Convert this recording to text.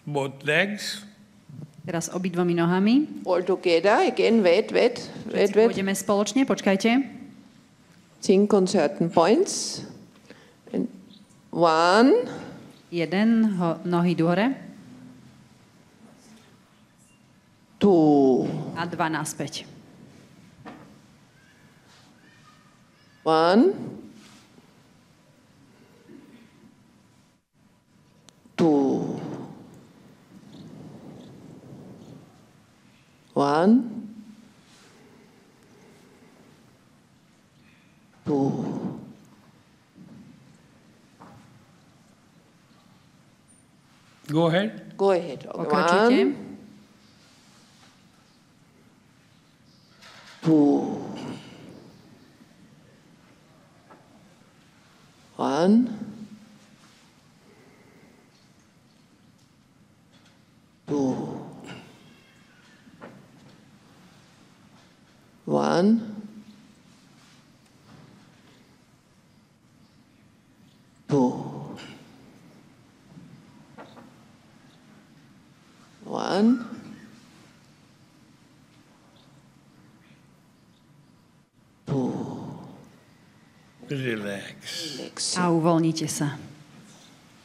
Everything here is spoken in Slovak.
Both legs. Teraz obidvomi nohami. All together. Again, wait. Pôjdeme spoločne, počkajte. Think on certain points. And 1. Nohy hore. 2. A 2 naspäť. 1. 2. 1. 2. Go ahead. Go ahead. Pokračujte. 1. 2. 1. 2. 1. 2. 1. 2. Relax. A uvoľnite sa.